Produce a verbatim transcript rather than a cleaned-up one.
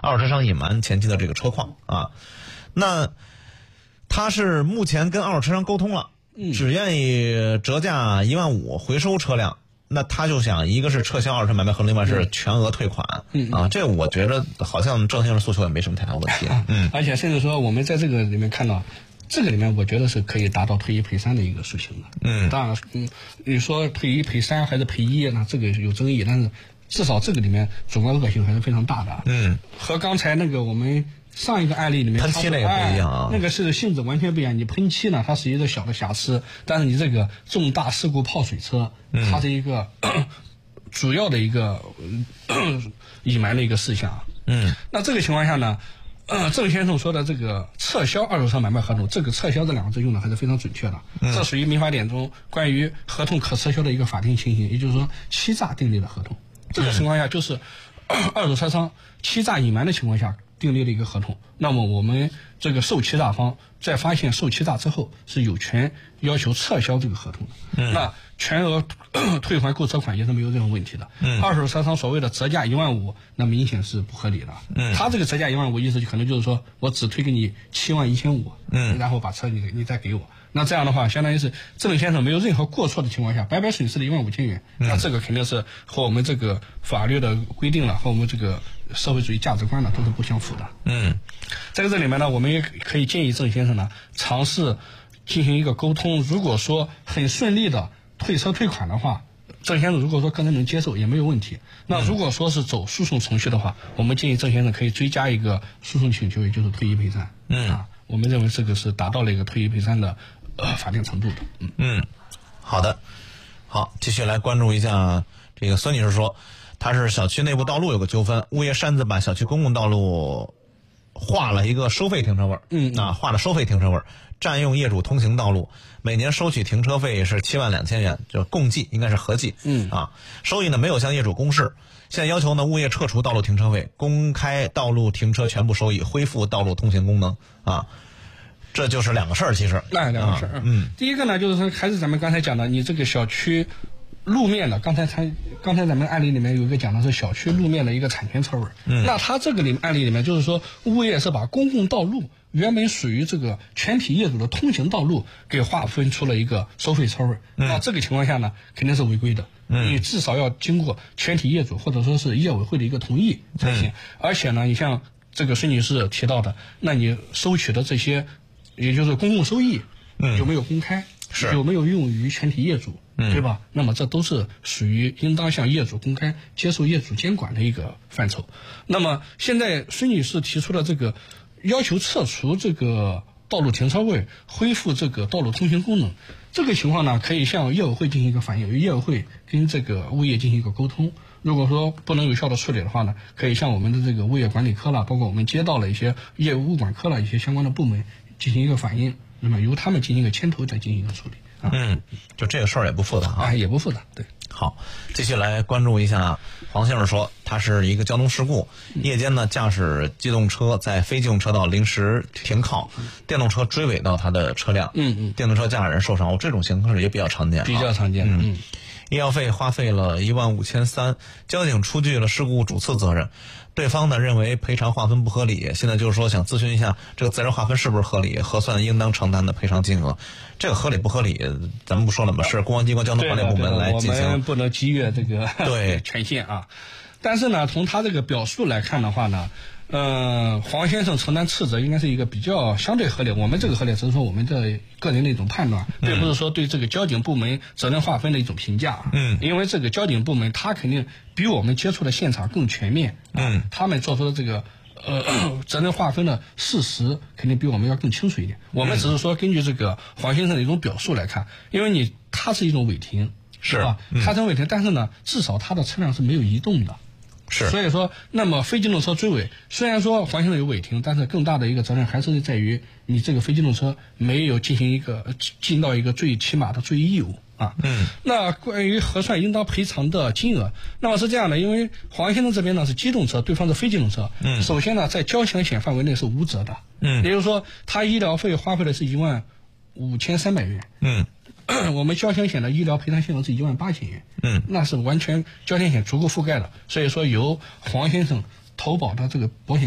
二手车商隐瞒前期的这个车况啊。那他是目前跟二手车商沟通了，只愿意折价一万五回收车辆。那他就想，一个是撤销二手车买卖合同，另外是全额退款。嗯啊，这我觉得好像郑先生诉求也没什么太大问题。 嗯，而且甚至说我们在这个里面看到，这个里面我觉得是可以达到退一赔三的一个事情的。嗯，当然，嗯，你说退一赔三还是赔一，那这个有争议，但是至少这个里面主观恶性还是非常大的。嗯，和刚才那个我们上一个案例里面喷漆那个不一样啊、 哎，那个是性质完全不一样。你喷漆呢，它是一个小的瑕疵，但是你这个重大事故泡水车，嗯、它是一个主要的一个隐瞒的一个事项。嗯，那这个情况下呢，呃，郑先生说的这个撤销二手车买卖合同，这个撤销这两个字用的还是非常准确的。嗯、这属于民法典中关于合同可撤销的一个法定情形，也就是说欺诈订立的合同。这个情况下就是二手车商欺诈隐瞒的情况下订立了一个合同，那么我们这个受欺诈方在发现受欺诈之后是有权要求撤销这个合同的。嗯、那全额退还购车款也是没有任何问题的。嗯、二手车商所谓的折价一万五，那明显是不合理的。嗯、他这个折价一万五意思就可能就是说我只退给你七万一千五，嗯，然后把车你你再给我。那这样的话，相当于是郑先生没有任何过错的情况下，白白损失了一万五千元。嗯、那这个肯定是和我们这个法律的规定了，和我们这个社会主义价值观呢都是不相符的。嗯，在这里面呢，我们也可以建议郑先生呢尝试进行一个沟通。如果说很顺利的退车退款的话，郑先生如果说个人能接受也没有问题。那如果说是走诉讼程序的话，我们建议郑先生可以追加一个诉讼请求，也就是退一赔三。嗯啊，我们认为这个是达到了一个退一赔三的呃法定程度的。嗯嗯，好的，好，继续来关注一下这个孙女士说，她是小区内部道路有个纠纷，物业擅自把小区公共道路划了一个收费停车位，嗯啊，划了收费停车位，占用业主通行道路，每年收取停车费是七万两千元，就共计应该是合计，嗯啊，收益呢没有向业主公示，现在要求呢物业撤除道路停车费，公开道路停车全部收益，恢复道路通行功能啊。这就是两个事儿，其实那两个事儿、啊。嗯，第一个呢，就是说还是咱们刚才讲的，你这个小区路面的，刚才他刚才咱们案例里面有一个讲的是小区路面的一个产权车位。嗯，那他这个里案例里面就是说，物业是把公共道路原本属于这个全体业主的通行道路给划分出了一个收费车位。嗯，那这个情况下呢，肯定是违规的。嗯，你至少要经过全体业主或者说是业委会的一个同意才行。嗯、而且呢，你像这个孙女士提到的，那你收取的这些。也就是公共收益，嗯，有没有公开，是有没有用于全体业主，嗯，对吧？那么这都是属于应当向业主公开、接受业主监管的一个范畴。那么现在孙女士提出的这个要求撤除这个道路停车位，恢复这个道路通行功能，这个情况呢，可以向业委会进行一个反映，由业委会跟这个物业进行一个沟通。如果说不能有效的处理的话呢，可以向我们的这个物业管理科了，包括我们接到了一些业务物管科了一些相关的部门。进行一个反映，那么由他们进行一个牵头，再进行一个处理。啊、 嗯，就这个事儿也不复杂啊、 哎，也不复杂。对， 好，继续来关注一下黄先生说，他是一个交通事故，夜间呢驾驶机动车在非机动车道临时停靠，电动车追尾到他的车辆，嗯嗯，电动车驾驶人受伤，这种情况也比较常见， 比较常见。嗯。 嗯医药费花费了一万五千三，交警出具了事故主次责任，对方呢认为赔偿划分不合理，现在就是说想咨询一下这个责任划分是不是合理，核算应当承担的赔偿金额。这个合理不合理，咱们不说了嘛，是公安机关交通管理部门来进行， 我们不能逾越这个对权限啊。但是呢，从他这个表述来看的话呢。呃，黄先生承担次责应该是一个比较相对合理。我们这个合理只是说我们的个人的一种判断，并、嗯、不是说对这个交警部门责任划分的一种评价。嗯，因为这个交警部门他肯定比我们接触的现场更全面。嗯，他们做出的这个呃责任划分的事实肯定比我们要更清楚一点。我们只是说根据这个黄先生的一种表述来看，因为你他是一种违停，是吧？嗯、他是违停，但是呢，至少他的车辆是没有移动的。 是， 所以说，那么非机动车追尾，虽然说黄先生有违停，但是更大的一个责任还是在于你这个非机动车没有进行一个尽到一个最起码的注意义务啊。嗯。那关于核算应当赔偿的金额，那么是这样的，因为黄先生这边呢是机动车，对方是非机动车。嗯。首先呢，在交强险范围内是无责的。嗯。也就是说，他医疗费花费的是一万五千三百元。嗯。我们交强险的医疗赔偿金额是一万八千元，嗯，那是完全交强险足够覆盖的，所以说由黄先生投保的这个保险